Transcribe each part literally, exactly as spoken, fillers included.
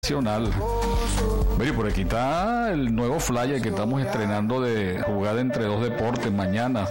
Nacional. Bueno, por aquí está el nuevo flyer que estamos estrenando de jugada entre dos deportes mañana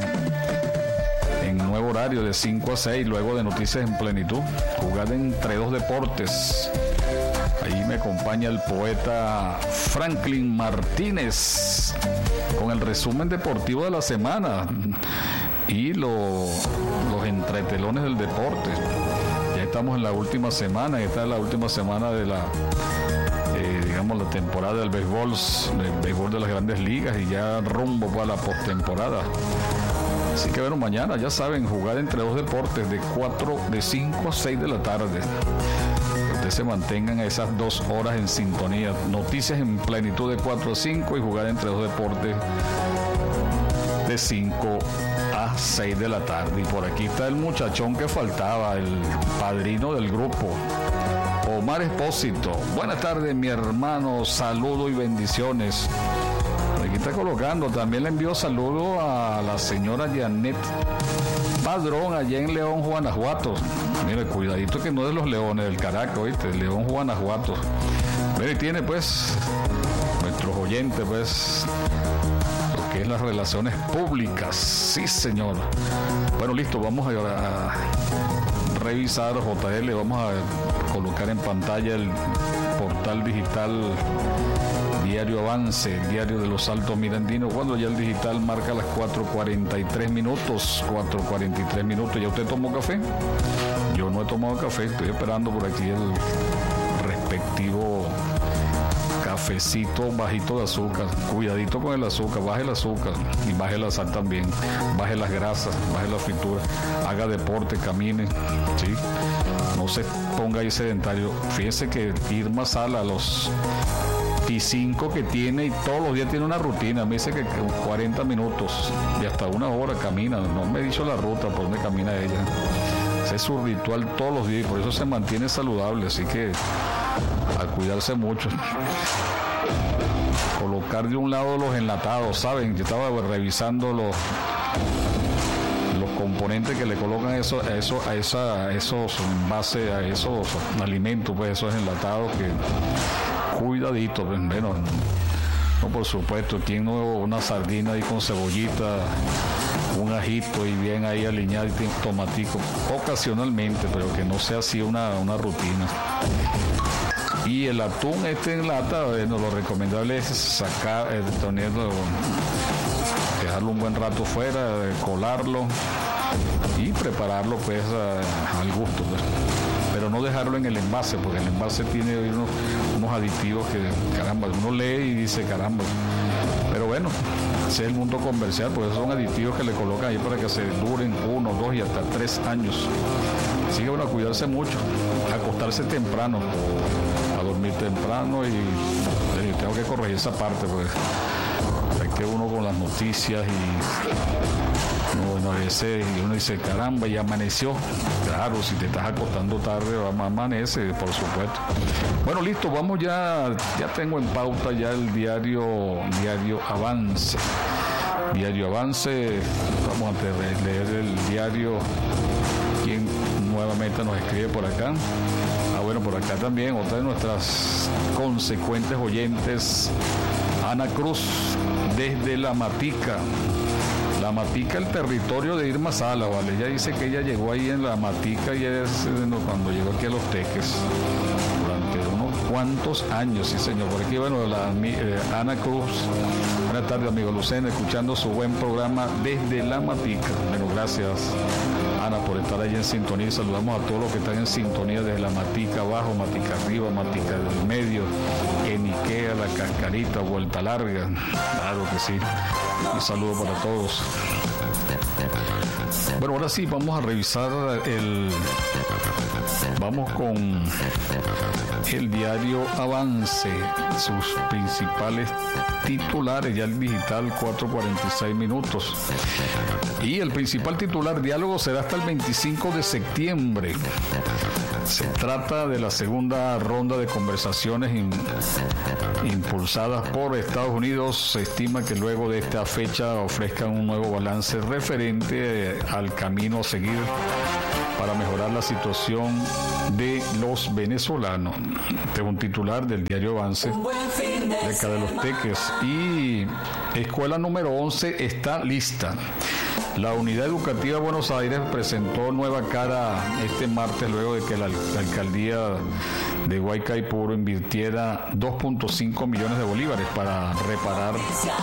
en nuevo horario de cinco a seis, luego de Noticias en Plenitud. Jugada entre dos deportes. Ahí me acompaña el poeta Franklin Martínez con el resumen deportivo de la semana y lo, los entretelones del deporte. Ya estamos en la última semana, esta es la última semana de la eh, digamos la temporada del béisbol, del béisbol de las grandes ligas, y ya rumbo para la postemporada. Así que bueno, mañana ya saben, jugar entre dos deportes de cuatro, de cinco a seis de la tarde. Ustedes se mantengan a esas dos horas en sintonía. Noticias en Plenitud de cuatro a cinco y jugar entre dos deportes de cinco a seis de la tarde. Y por aquí está el muchachón que faltaba, el padrino del grupo, Omar Espósito. Buenas tardes, mi hermano, saludo y bendiciones. Aquí está colocando, también le envío saludo a la señora Janet Padrón allá en León, Guanajuato. Mire, cuidadito que no es de los Leones del Caracas, ¿oíste? León, Guanajuato. Mire, tiene pues nuestros oyentes, pues, lo que es las relaciones públicas. Sí, señor. Bueno, listo, vamos a, a revisar J L, vamos a colocar en pantalla el portal digital Diario Avance, el diario de los Altos Mirandinos, cuando ya el digital marca las cuatro cuarenta y tres minutos, cuatro cuarenta y tres minutos. ¿Ya usted tomó café? Yo no he tomado café, estoy esperando por aquí el respectivo cafecito bajito de azúcar. Cuidadito con el azúcar, baje el azúcar y baje la sal también, baje las grasas, baje la fritura, haga deporte, camine, ¿sí? No se ponga ahí sedentario. Fíjense que Irma Sala a los y cinco que tiene y todos los días tiene una rutina. Me dice que cuarenta minutos y hasta una hora camina. No me he dicho la ruta por donde camina ella. Ese es su ritual todos los días, por eso se mantiene saludable. Así que a cuidarse mucho. Colocar de un lado los enlatados, ¿saben? Yo estaba revisando los los componentes que le colocan eso, a, eso, a, esa, a esos envases, a esos alimentos, pues esos enlatados que cuidadito, pues, bueno, no, por supuesto, ¿quién no? Una sardina ahí con cebollita, un ajito y bien ahí aliñado y tomatico, ocasionalmente, pero que no sea así una, una rutina. Y el atún este en lata, bueno, lo recomendable es sacar, eh, tenerlo, dejarlo un buen rato fuera, eh, colarlo y prepararlo pues a, al gusto, pues. Pero no dejarlo en el envase, porque el envase tiene unos, unos aditivos que, caramba, uno lee y dice, caramba. Pero bueno, ese es el mundo comercial, porque esos son aditivos que le colocan ahí para que se duren uno, dos y hasta tres años. Así que bueno, a cuidarse mucho, a acostarse temprano, a dormir temprano, y, y tengo que corregir esa parte, porque hay que uno con las noticias y... No, bueno, a veces uno dice, caramba, y amaneció. Claro, si te estás acostando tarde, amanece, por supuesto. Bueno, listo, vamos ya, ya tengo en pauta ya el diario, diario Avance. Diario Avance, vamos a leer el diario. ¿Quién nuevamente nos escribe por acá? Ah, bueno, por acá también, otra de nuestras consecuentes oyentes, Ana Cruz, desde La Matica. La Matica, el territorio de Irma Sala, ¿vale? Ella dice que ella llegó ahí en La Matica y es cuando llegó aquí a Los Teques, durante unos cuantos años, sí señor. Por aquí, bueno, la, eh, Ana Cruz, buenas tardes, amigo Lucena, escuchando su buen programa desde La Matica. Bueno, gracias, Ana, por estar ahí en sintonía. Saludamos a todos los que están en sintonía desde La Matica abajo, Matica arriba, Matica del medio, en Ikea, La Cascarita, Vuelta Larga. Claro que sí. Un saludo para todos. Bueno, ahora sí, vamos a revisar el... Vamos con el diario Avance, sus principales titulares, ya el digital, cuatro cuarenta y seis minutos. Y el principal titular, diálogo será hasta el veinticinco de septiembre. Se trata de la segunda ronda de conversaciones in, impulsadas por Estados Unidos. Se estima que luego de esta fecha ofrezcan un nuevo balance referente al camino a seguir para mejorar la situación de los venezolanos. Este es un titular del diario Avance de acá de Los Teques. Y escuela número once está lista. La Unidad Educativa de Buenos Aires presentó nueva cara este martes luego de que la, la alcaldía de Guaycaipuro invirtiera dos punto cinco millones de bolívares para reparar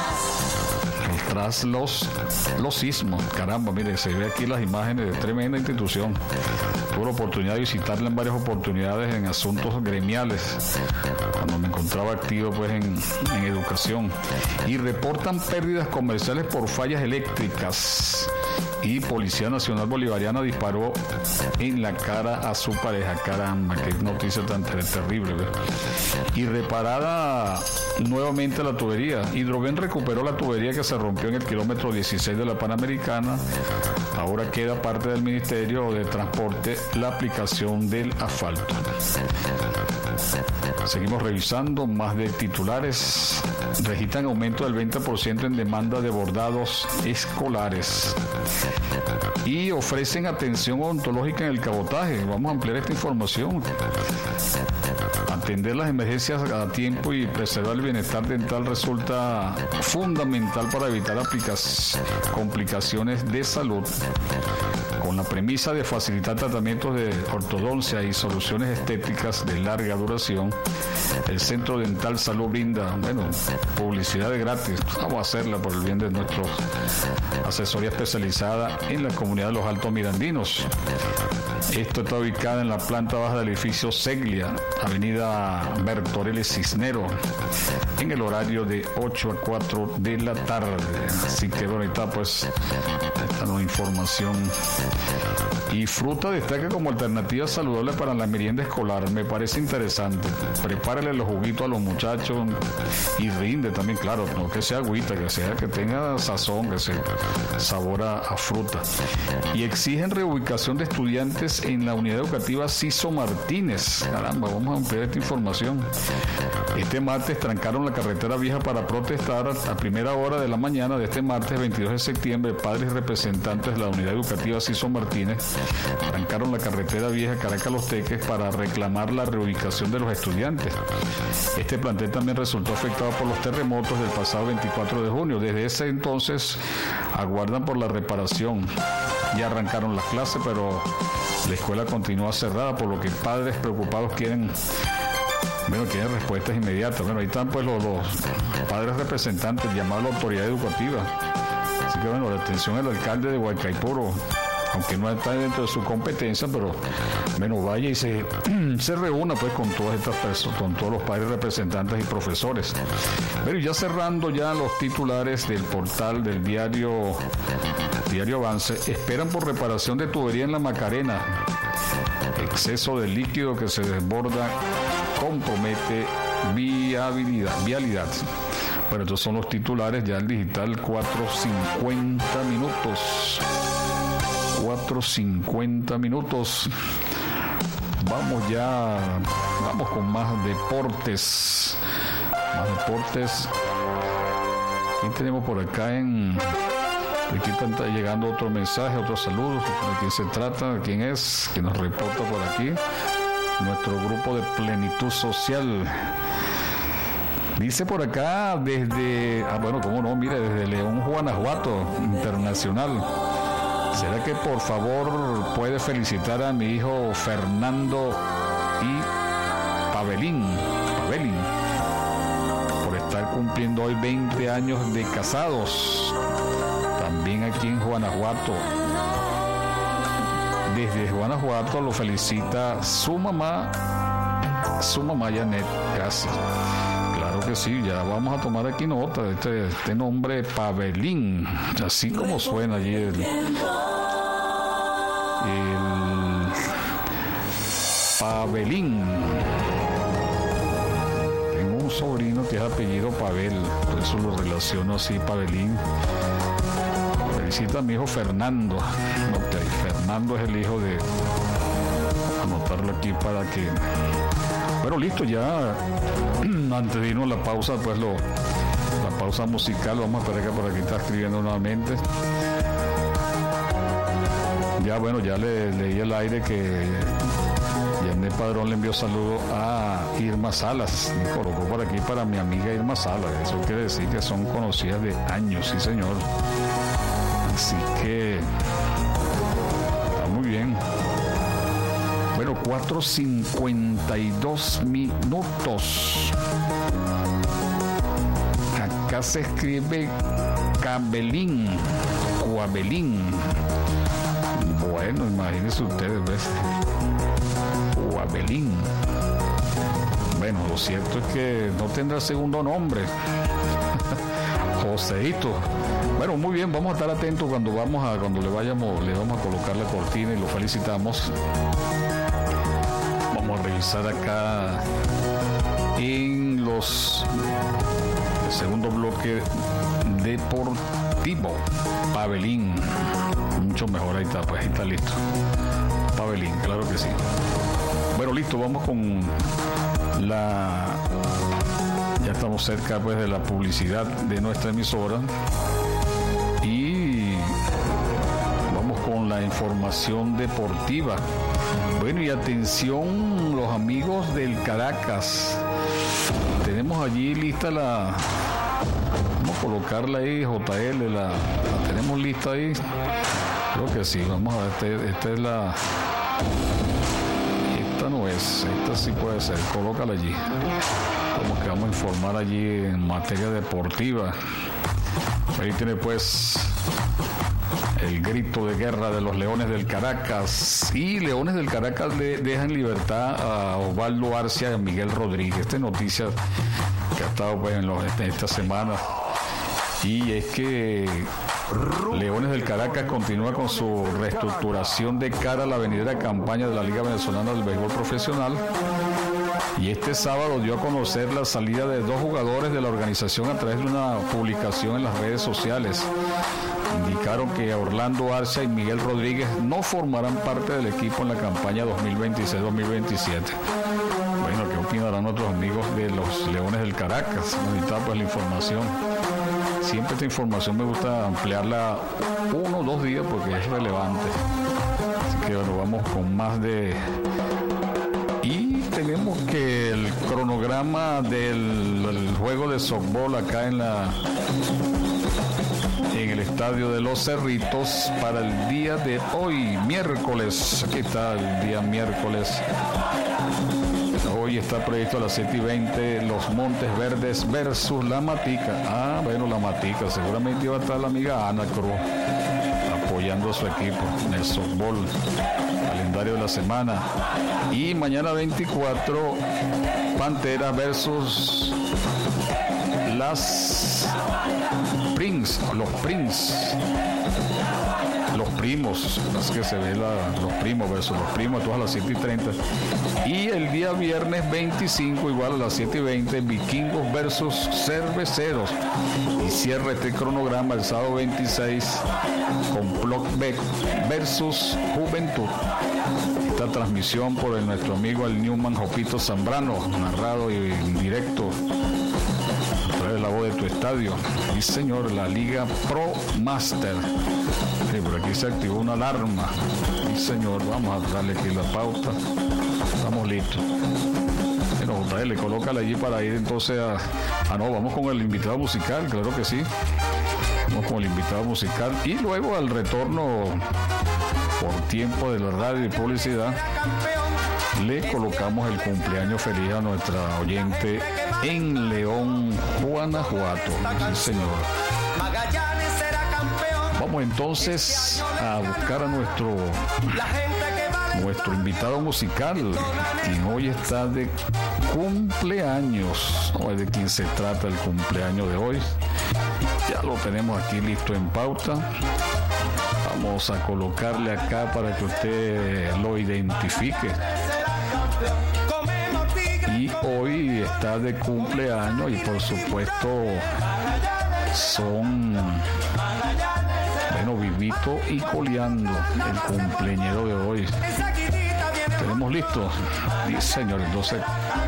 tras los, los sismos. Caramba, mire, se ve aquí las imágenes de tremenda institución. Tuve la oportunidad de visitarla en varias oportunidades en asuntos gremiales, cuando me encontraba activo pues en, en educación. Y reportan pérdidas comerciales por fallas eléctricas. Y Policía Nacional Bolivariana disparó en la cara a su pareja. Caramba, qué noticia tan terrible, ¿verdad? Y reparada nuevamente la tubería. Hidrogen recuperó la tubería que se rompió en el kilómetro dieciséis de la Panamericana. Ahora queda parte del Ministerio de Transporte la aplicación del asfalto. Seguimos revisando más de titulares. Registran aumento del veinte por ciento en demanda de bordados escolares. Y ofrecen atención odontológica en el cabotaje. Vamos a ampliar esta información. Atender las emergencias a tiempo y preservar el bienestar dental resulta fundamental para evitar aplicas, complicaciones de salud. Con la premisa de facilitar tratamientos de ortodoncia y soluciones estéticas de larga duración, el Centro Dental Salud brinda, bueno, publicidad de gratis. Vamos a hacerla por el bien de nuestra asesoría especializada en la comunidad de los Altos Mirandinos. Esto está ubicado en la planta baja del edificio Seglia, avenida Bertorelli Cisnero, en el horario de ocho a cuatro de la tarde. Así que bueno, ahorita pues esta nueva información. Y fruta destaca como alternativa saludable para la merienda escolar. Me parece interesante. Prepárale los juguitos a los muchachos y rinde también, claro, no que sea agüita, que sea que tenga sazón, que se sabora a fruta. Y exigen reubicación de estudiantes en la unidad educativa Ciso Martínez. Caramba, vamos a ampliar esta información. Este martes trancaron la carretera vieja para protestar. A primera hora de la mañana de este martes veintidós de septiembre, padres y representantes de la unidad educativa Ciso Martínez trancaron la carretera vieja Caracas-Los Teques para reclamar la reubicación de los estudiantes. Este plantel también resultó afectado por los terremotos del pasado veinticuatro de junio. Desde ese entonces aguardan por la reparación. Ya arrancaron las clases, pero la escuela continúa cerrada, por lo que padres preocupados quieren Bueno, quieren respuestas inmediatas. Bueno, ahí están pues los, los padres representantes llamados a la autoridad educativa. Así que bueno, la atención al alcalde de Guaycaipuro, aunque no está dentro de su competencia, pero bueno, vaya y se, se reúna pues con todas estas personas, con todos los padres representantes y profesores. Pero ya cerrando ya los titulares del portal del diario, diario Avance, esperan por reparación de tubería en la Macarena. Exceso de líquido que se desborda compromete viabilidad, vialidad. Bueno, estos son los titulares ya el digital, cuatro cincuenta minutos. cuatro cincuenta minutos. Vamos ya, vamos con más deportes. Más deportes. ¿Quién tenemos por acá en... Aquí está llegando otro mensaje, otro saludo. ¿De quién se trata? ¿De quién es? Que nos reporta por aquí. Nuestro grupo de Plenitud Social. Dice por acá desde... Ah, bueno, cómo no, mire, desde León, Guanajuato, internacional. ¿Será que por favor puede felicitar a mi hijo Fernando y Pavelín, Pavelín por estar cumpliendo hoy veinte años de casados? También aquí en Guanajuato. Desde Guanajuato lo felicita su mamá, su mamá Janet. Gracias. Claro que sí, ya vamos a tomar aquí nota de este, este nombre Pavelín, así como suena allí el, el Pavelín. Tengo un sobrino que es apellido Pavel, por eso lo relaciono así, Pavelín. Felicita a mi hijo Fernando. Okay, Fernando es el hijo de... Anotarlo aquí para que... Bueno, listo, ya antes de irnos a la pausa, pues lo, la pausa musical, vamos a esperar que por aquí está escribiendo nuevamente. Ya, bueno, ya le leí el aire que Yané Padrón le envió saludos a Irma Salas. Me colocó por aquí para mi amiga Irma Salas. Eso quiere decir que son conocidas de años, sí, señor. Así que está muy bien. Bueno, cuatro cincuenta y dos minutos. Acá se escribe Cabelín, Coabelín. Bueno, imagínense ustedes, ¿ves? Coabelín. Bueno, lo cierto es que no tendrá segundo nombre. Joseito. Bueno, muy bien, vamos a estar atentos cuando vamos a, cuando le vayamos, le vamos a colocar la cortina y lo felicitamos. Vamos a revisar acá en los el segundo bloque deportivo. Pavelín. Mucho mejor, ahí está, pues ahí está listo. Pavelín, claro que sí. Bueno, listo, vamos con la... Ya estamos cerca pues de la publicidad de nuestra emisora y vamos con la información deportiva. Bueno, y atención los amigos del Caracas, tenemos allí lista la... Vamos a colocarla ahí, J L, la, la tenemos lista ahí. Creo que sí, vamos a ver, este, esta es la... Esta no es, esta sí puede ser, colócala allí. Como que vamos a informar allí en materia deportiva. Ahí tiene pues el grito de guerra de los Leones del Caracas. Y Leones del Caracas le dejan libertad a Osvaldo Arcia y a Miguel Rodríguez. Esta es noticia que ha estado pues en, los, en esta semana. Y es que Leones del Caracas continúa con su reestructuración de cara a la venidera campaña de la Liga Venezolana del Béisbol Profesional. Y este sábado dio a conocer la salida de dos jugadores de la organización a través de una publicación en las redes sociales. Indicaron que Orlando Arcia y Miguel Rodríguez no formarán parte del equipo en la campaña dos mil veintiséis dos mil veintisiete. Bueno, ¿qué opinarán nuestros amigos de los Leones del Caracas? Necesitamos pues la información. Siempre esta información me gusta ampliarla uno o dos días porque es relevante. Así que bueno, vamos con más de... Y tenemos que el cronograma del, del juego de softball acá en la en el estadio de Los Cerritos para el día de hoy, miércoles. Aquí está el día miércoles. Hoy está previsto a las siete y veinte Los Montes Verdes versus La Matica. Ah, bueno, La Matica. Seguramente iba a estar la amiga Ana Cruz apoyando a su equipo en el softball. Calendario de la semana. Y mañana veinticuatro, Pantera versus las Prince, los Prince. Los primos, es que se ve la, los primos versus los primos, todas a las siete y treinta. Y el día viernes veinticinco, igual a las siete y veinte, Vikingos versus Cerveceros. Y cierra este cronograma el sábado veintiséis con Blockbeck versus Juventud. Esta transmisión por el, nuestro amigo el Newman Jopito Zambrano, narrado y en directo a través de la voz de tu estadio. Y señor, la Liga Pro Master. Sí, por aquí se activó una alarma. Sí, señor, vamos a darle aquí la pauta. Estamos listos. Bueno, J L, colócala allí para ir entonces a... Ah, no, vamos con el invitado musical, claro que sí. Vamos con el invitado musical. Y luego al retorno por tiempo de la radio y publicidad, le colocamos el cumpleaños feliz a nuestra oyente en León, Guanajuato. Sí, señor. Vamos entonces a buscar a nuestro nuestro invitado musical, quien hoy está de cumpleaños. No es de quién se trata el cumpleaños de hoy. Ya lo tenemos aquí listo en pauta. Vamos a colocarle acá para que usted lo identifique. Y hoy está de cumpleaños y por supuesto son, bueno, vivito y coleando el cumpleañero de hoy. ¿Tenemos listo? Sí, señor, entonces